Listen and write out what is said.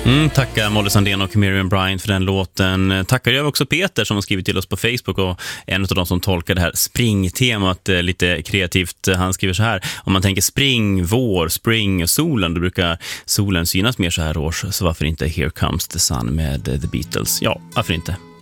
Tackar Molly Sandén och Miriam Bryant för den låten. Tackar jag också Peter som har skrivit till oss på Facebook och en av de som tolkar det här springtemat lite kreativt. Han skriver så här: om man tänker spring, vår, spring och solen, då brukar solen synas mer så här års, så varför inte Here Comes the Sun med The Beatles? Ja, varför inte?